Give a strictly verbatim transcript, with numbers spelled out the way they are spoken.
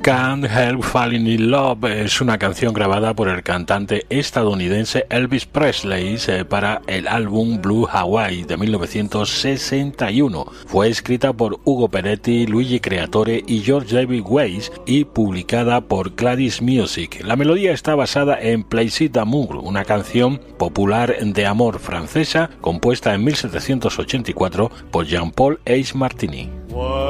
Can't Help Falling in Love es una canción grabada por el cantante estadounidense Elvis Presley para el álbum Blue Hawaii de mil novecientos sesenta y uno. Fue escrita por Ugo Peretti, Luigi Creatore y George David Weiss y publicada por Gladys Music. La melodía está basada en Plaisir d'amour, una canción popular de amor francesa compuesta en mil setecientos ochenta y cuatro por Jean-Paul Ace Martini.